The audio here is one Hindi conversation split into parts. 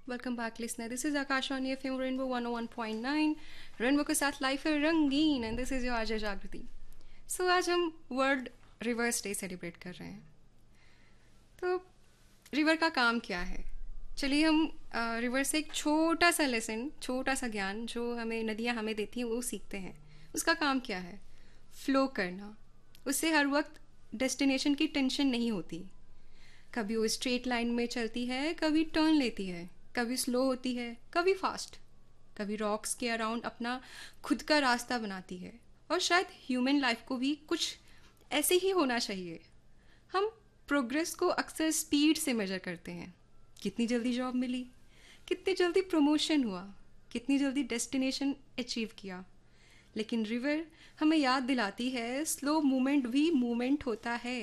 Welcome back listener, this is Akashvani FM rainbow 101.9। Rainbow के साथ लाइफ है रंगीन and this is your RJ जागृति। सो आज हम वर्ल्ड रिवर्स डे सेलिब्रेट कर रहे हैं। तो रिवर का काम क्या है? चलिए हम रिवर से एक छोटा सा लेसन, छोटा सा ज्ञान जो हमें नदियाँ हमें देती हैं वो सीखते हैं। उसका काम क्या है? फ्लो करना। उससे हर वक्त डेस्टिनेशन की टेंशन नहीं होती। कभी वो स्ट्रेट लाइन में चलती है, कभी टर्न लेती है, कभी स्लो होती है, कभी फास्ट, कभी रॉक्स के अराउंड अपना खुद का रास्ता बनाती है। और शायद ह्यूमन लाइफ को भी कुछ ऐसे ही होना चाहिए। हम प्रोग्रेस को अक्सर स्पीड से मेजर करते हैं। कितनी जल्दी जॉब मिली, कितनी जल्दी प्रमोशन हुआ, कितनी जल्दी डेस्टिनेशन अचीव किया। लेकिन रिवर हमें याद दिलाती है स्लो मूवमेंट भी मूवमेंट होता है।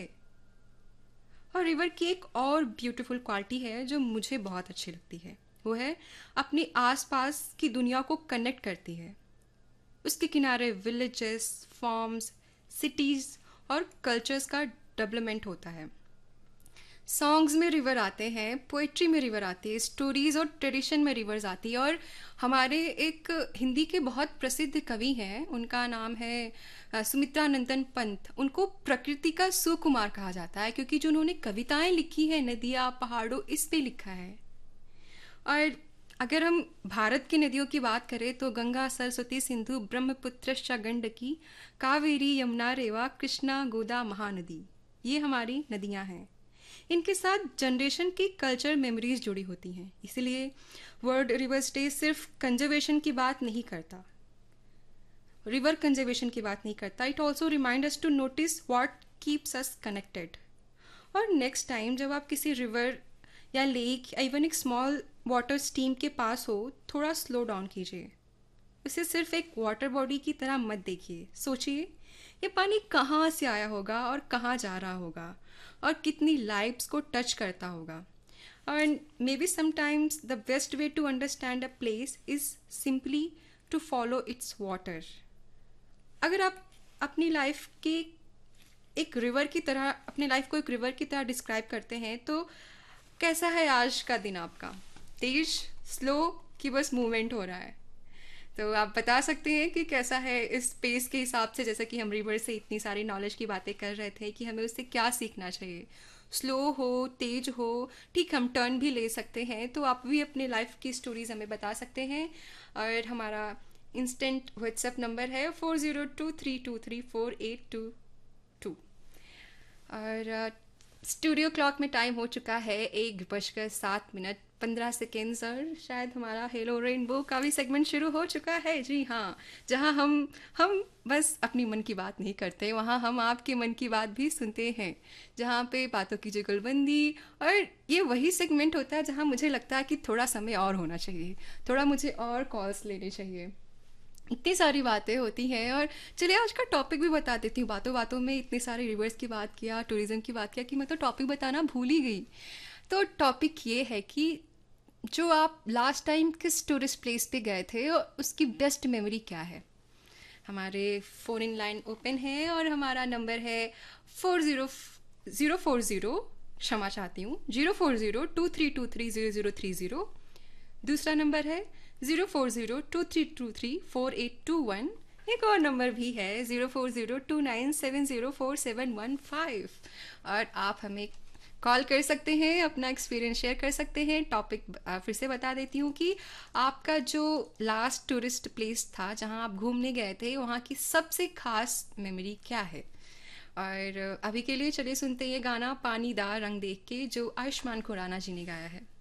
और रिवर की एक और ब्यूटीफुल क्वालिटी है जो मुझे बहुत अच्छी लगती है। वो है अपने आसपास की दुनिया को कनेक्ट करती है। उसके किनारे विलेजेस, फार्म्स, सिटीज़ और कल्चर्स का डेवलपमेंट होता है। सॉन्ग्स में रिवर आते हैं, पोइट्री में रिवर आती है, स्टोरीज और ट्रेडिशन में रिवर्स आती है। और हमारे एक हिंदी के बहुत प्रसिद्ध कवि हैं, उनका नाम है सुमित्रा नंदन पंत। उनको प्रकृति का सुकुमार कहा जाता है क्योंकि जो उन्होंने कविताएं लिखी हैं नदियाँ पहाड़ों इस पे लिखा है। और अगर हम भारत की नदियों की बात करें तो गंगा, सरस्वती, सिंधु, ब्रह्मपुत्रश्च गंडकी, कावेरी, यमुना, रेवा, कृष्णा, गोदा, महानदी, ये हमारी नदियाँ हैं। इनके साथ जनरेशन की कल्चर मेमोरीज जुड़ी होती हैं। इसलिए वर्ल्ड रिवर्स डे सिर्फ कंजर्वेशन की बात नहीं करता, रिवर कंजर्वेशन की बात नहीं करता। It also remind us to notice what keeps us connected. और नेक्स्ट टाइम जब आप किसी रिवर या लेक या इवन एक स्मॉल वाटर स्ट्रीम के पास हो, थोड़ा स्लो डाउन कीजिए। उसे सिर्फ एक वाटर बॉडी की तरह मत देखिए। सोचिए ये पानी कहाँ से आया होगा और कहाँ जा रहा होगा और कितनी लाइव्स को टच करता होगा। और may be sometimes the best way to understand a place is simply to follow it's water. अगर आप अपनी लाइफ के एक रिवर की तरह, अपनी लाइफ को एक रिवर की तरह डिस्क्राइब करते हैं तो कैसा है आज का दिन आपका? तेज, स्लो कि बस मूवमेंट हो रहा है? तो आप बता सकते हैं कि कैसा है इस स्पेस के हिसाब से। जैसे कि हम रिवर से इतनी सारी नॉलेज की बातें कर रहे थे कि हमें उससे क्या सीखना चाहिए। स्लो हो, तेज हो, ठीक, हम टर्न भी ले सकते हैं। तो आप भी अपने लाइफ की स्टोरीज हमें बता सकते हैं। और हमारा इंस्टेंट व्हाट्सएप नंबर है 4023234822। और स्टूडियो क्लॉक में टाइम हो चुका है 1:07:15। और शायद हमारा हेलो रेनबो का भी सेगमेंट शुरू हो चुका है। जी हाँ, जहाँ हम बस अपनी मन की बात नहीं करते, वहाँ हम आपके मन की बात भी सुनते हैं। जहाँ पे बातों की जुगलबंदी। और ये वही सेगमेंट होता है जहाँ मुझे लगता है कि थोड़ा समय और होना चाहिए, थोड़ा मुझे और कॉल्स लेने चाहिए। इतनी सारी बातें होती हैं। और चलिए आज का टॉपिक भी बता देती हूँ। बातों बातों में इतने सारे रिवर्स की बात किया, टूरिज्म की बात किया कि मैं तो टॉपिक बताना भूल ही गई। तो टॉपिक ये है कि जो आप लास्ट टाइम किस टूरिस्ट प्लेस पे गए थे और उसकी बेस्ट मेमोरी क्या है। हमारे फ़ोन इन लाइन ओपन है और हमारा नंबर है 40 क्षमा चाहती हूँ, 04023230030। दूसरा नंबर है 04023234821। एक और नंबर भी है 04029704715। और आप हमें कॉल कर सकते हैं, अपना एक्सपीरियंस शेयर कर सकते हैं। टॉपिक फिर से बता देती हूँ कि आपका जो लास्ट टूरिस्ट प्लेस था जहाँ आप घूमने गए थे, वहाँ की सबसे खास मेमोरी क्या है। और अभी के लिए चलिए सुनते हैं ये गाना पानी दा रंग देख के, जो आयुष्मान खुराना जी ने गाया है।